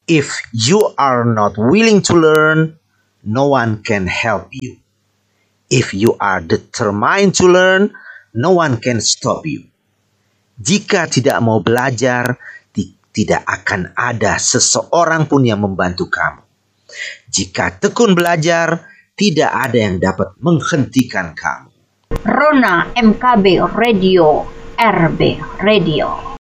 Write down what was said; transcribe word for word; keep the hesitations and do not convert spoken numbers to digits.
If you are not willing to learn, no one can help you. If you are determined to learn, no one can stop you. Jika tidak mau belajar, ti- tidak akan ada seseorang pun yang membantu kamu. Jika tekun belajar, tidak ada yang dapat menghentikan kamu. Rona M K B Radio, R B Radio.